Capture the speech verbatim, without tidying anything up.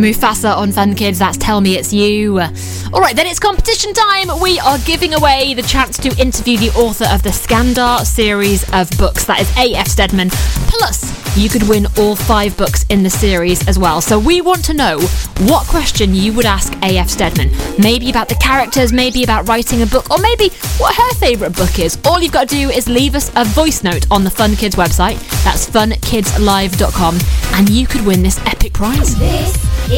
Mufasa on Fun Kids, that's Tell Me It's You. Alright, then it's competition time. We are giving away the chance to interview the author of the Skandar series of books. That is A F Stedman. Plus, you could win all five books in the series as well. So we want to know what question you would ask A F Stedman. Maybe about the characters, maybe about writing a book, or maybe what her favourite book is. All you've got to do is leave us a voice note on the Fun Kids website. That's fun kids live dot com, and you could win this epic prize. This